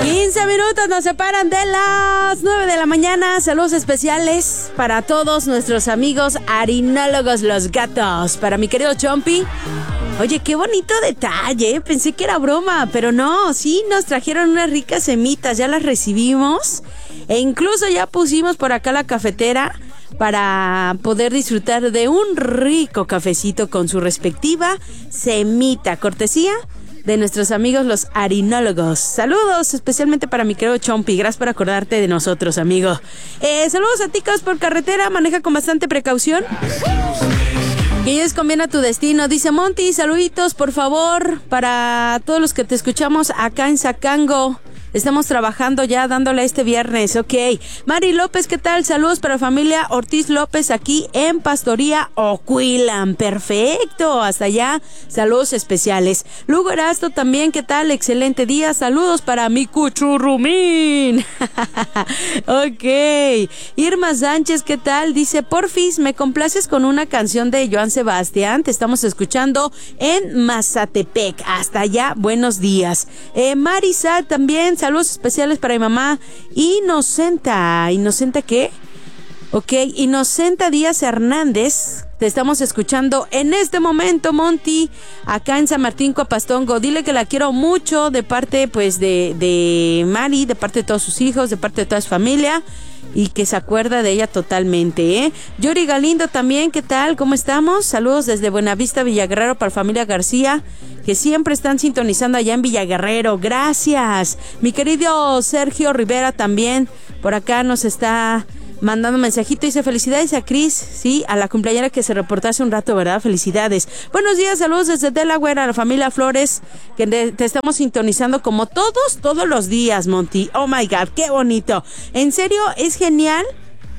15 minutos nos separan de las 9 de la mañana. Saludos especiales para todos nuestros amigos harinólogos los gatos. Para mi querido Chompi. Oye, qué bonito detalle. Pensé que era broma, pero no. Sí, nos trajeron unas ricas semitas. Ya las recibimos. E incluso ya pusimos por acá la cafetera para poder disfrutar de un rico cafecito con su respectiva semita. Cortesía de nuestros amigos los harinólogos. Saludos especialmente para mi querido Chompi. Gracias por acordarte de nosotros, amigo. Saludos a ticos por carretera. Maneja con bastante precaución. Que llegues con bien a tu destino. Dice Monty, saluditos por favor para todos los que te escuchamos acá en Zacango. Estamos trabajando ya dándole este viernes, ok. Mari López, ¿qué tal? Saludos para la familia Ortiz López aquí en Pastoría Ocuilan. Perfecto, hasta allá. Saludos especiales. Lugo Erasto también, ¿qué tal? Excelente día. Saludos para mi cuchurrumín. Ok. Irma Sánchez, ¿qué tal? Dice, porfis, ¿me complaces con una canción de Joan Sebastián? Te estamos escuchando en Mazatepec. Hasta allá, buenos días. Marisa también, saludos especiales para mi mamá Inocenta. ¿Inocenta qué? Ok, Inocenta Díaz Hernández. Te estamos escuchando en este momento, Monty, acá en San Martín Coapastongo. Dile que la quiero mucho de parte, pues, de Mari, de parte de todos sus hijos, de parte de toda su familia. Y que se acuerda de ella totalmente, ¿eh? Yori Galindo también, ¿qué tal? ¿Cómo estamos? Saludos desde Buenavista, Villaguerrero, para familia García, que siempre están sintonizando allá en Villaguerrero. Gracias. Mi querido Sergio Rivera también, por acá nos está mandando un mensajito. Dice, felicidades a Cris, sí, a la cumpleañera que se reportó hace un rato, ¿verdad? Felicidades. Buenos días, saludos desde Delaware a la familia Flores, que te estamos sintonizando como todos los días, Monty. Oh my God, qué bonito. En serio, es genial.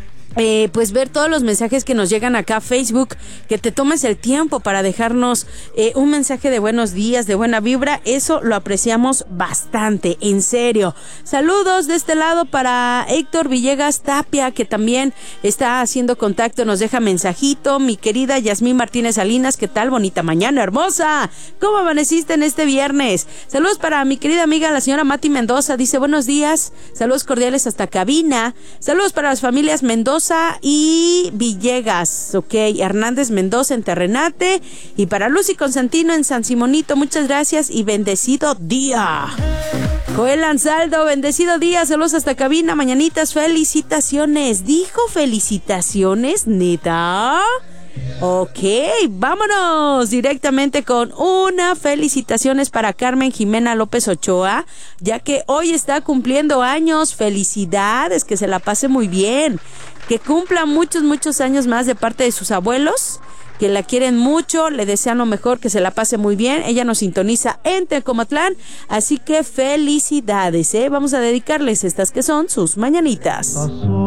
Pues ver todos los mensajes que nos llegan acá a Facebook, que te tomes el tiempo para dejarnos un mensaje de buenos días, de buena vibra, eso lo apreciamos bastante, en serio. Saludos de este lado para Héctor Villegas Tapia, que también está haciendo contacto, nos deja mensajito. Mi querida Yasmín Martínez Salinas, ¿qué tal? Bonita mañana, hermosa. ¿Cómo amaneciste en este viernes? Saludos para mi querida amiga la señora Mati Mendoza, dice buenos días, saludos cordiales hasta cabina. Saludos para las familias Mendoza y Villegas, ok, Hernández Mendoza en Terrenate, y para Lucy Constantino en San Simonito, muchas gracias y bendecido día. Joel Ansaldo, bendecido día, saludos hasta cabina, mañanitas, felicitaciones. ¿Dijo felicitaciones, neta? Ok, vámonos directamente con una felicitaciones para Carmen Jimena López Ochoa, ya que hoy está cumpliendo años. Felicidades, que se la pase muy bien, que cumpla muchos años más de parte de sus abuelos, que la quieren mucho, le desean lo mejor, que se la pase muy bien. Ella nos sintoniza en Tecomatlán, así que felicidades, ¿eh? Vamos a dedicarles estas que son sus mañanitas.